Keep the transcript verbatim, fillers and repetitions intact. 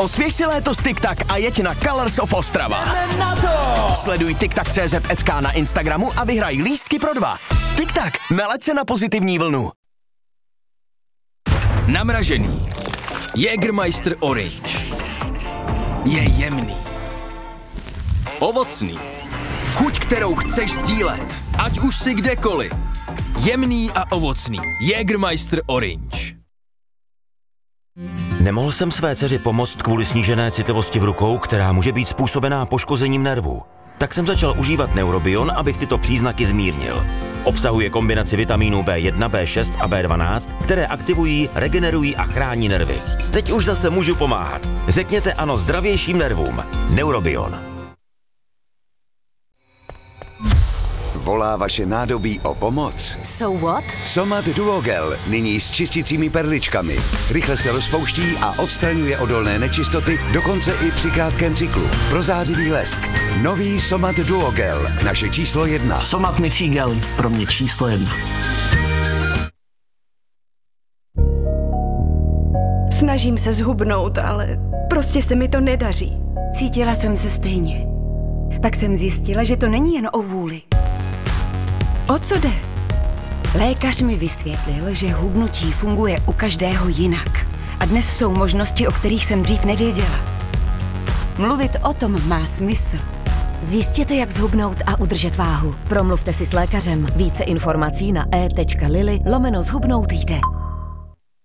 Osvěž si léto s TikTak a jeď na Colors of Ostrava. Jdeme na to! Sleduj TikTak tečka cé zet es ká na Instagramu a vyhraj lístky pro dva. TikTak, nalaď se na pozitivní vlnu. Namražený. Jägermeister Orange. Je jemný. Ovocný. Chuť, kterou chceš sdílet. Ať už si kdekoliv. Jemný a ovocný. Jägermeister Orange. Nemohl jsem své dceři pomoct kvůli snížené citlivosti v rukou, která může být způsobená poškozením nervů. Tak jsem začal užívat Neurobion, abych tyto příznaky zmírnil. Obsahuje kombinaci vitamínů bé jedna, bé šest a bé dvanáct, které aktivují, regenerují a chrání nervy. Teď už zase můžu pomáhat. Řekněte ano zdravějším nervům. Neurobion. Volá vaše nádobí o pomoc? So what? Somat Duogel, nyní s čistícími perličkami. Rychle se rozpouští a odstraňuje odolné nečistoty, dokonce i při krátkém cyklu. Prozářivý lesk. Nový Somat Duogel, naše číslo jedna. Somat mycí gel, pro mě číslo jedna. Snažím se zhubnout, ale prostě se mi to nedaří. Cítila jsem se stejně. Pak jsem zjistila, že to není jen o vůli. O co jde? Lékař mi vysvětlil, že hubnutí funguje u každého jinak. A dnes jsou možnosti, o kterých jsem dřív nevěděla. Mluvit o tom má smysl. Zjistěte, jak zhubnout a udržet váhu. Promluvte si s lékařem. Více informací na e tečka lily lomeno zhubnout jde.